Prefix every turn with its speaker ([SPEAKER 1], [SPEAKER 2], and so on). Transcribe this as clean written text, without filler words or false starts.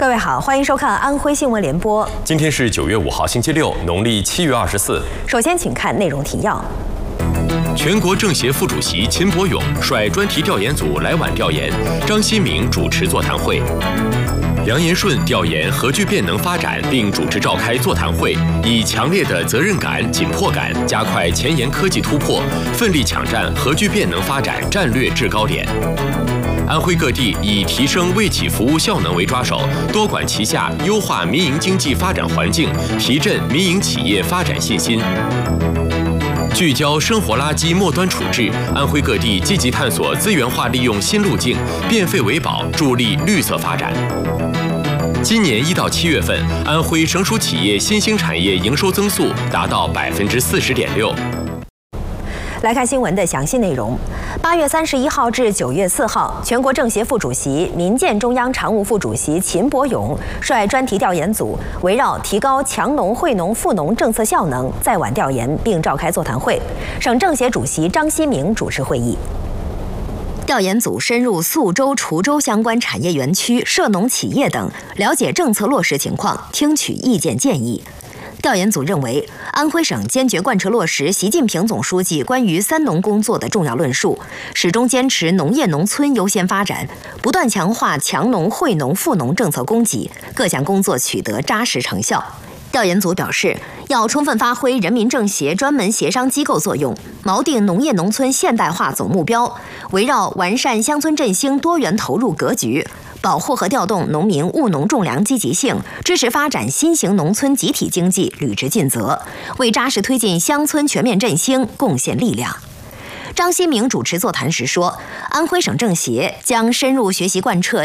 [SPEAKER 1] 各位好，欢迎收看安徽新闻联播。
[SPEAKER 2] 今天是9月5号，星期六，农历7月24。
[SPEAKER 1] 首先，请看内容提要。
[SPEAKER 2] 全国政协副主席秦伯勇率专题调研组来皖调研，张新明主持座谈会。梁延顺调研核聚变能发展，并主持召开座谈会，以强烈的责任感、紧迫感，加快前沿科技突破，奋力抢占核聚变能发展战略制高点。安徽各地以提升卫企服务效能为抓手，多管齐下，优化民营经济发展环境，提振民营企业发展信心。聚焦生活垃圾末端处置，安徽各地积极探索资源化利用新路径，变废为宝，助力绿色发展。今年1到7月份，安徽省属企业新兴产业营收增速达到40.6%。
[SPEAKER 1] 来看新闻的详细内容。8月31号至9月4号，全国政协副主席、民建中央常务副主席秦伯勇率专题调研组，围绕提高强农、惠农、富农政策效能，在皖调研并召开座谈会。省政协主席张新明主持会议。调研组深入宿州、滁州相关产业园区、涉农企业等，了解政策落实情况，听取意见建议。调研组认为，安徽省坚决贯彻落实习近平总书记关于“三农”工作的重要论述，始终坚持农业农村优先发展，不断强化强农、惠农、富农政策供给，各项工作取得扎实成效。调研组表示，要充分发挥人民政协专门协商机构作用，锚定农业农村现代化总目标，围绕完善乡村振兴多元投入格局，保护和调动农民务农种粮积极性，支持发展新型农村集体经济履职尽责，为扎实推进乡村全面振兴贡献力量。张新明主持座谈时说，安徽省政协将深入学习贯彻